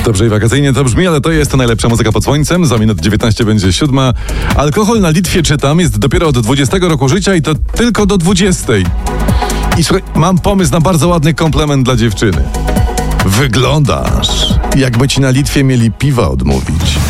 Dobrze i wakacyjnie to brzmi, ale to jest najlepsza muzyka pod słońcem. Za minut 19 będzie 7. Alkohol na Litwie, czytam, jest dopiero od 20 roku życia i to tylko do 20. I słuchaj, mam pomysł na bardzo ładny komplement dla dziewczyny. Wyglądasz, jakby ci na Litwie mieli piwa odmówić.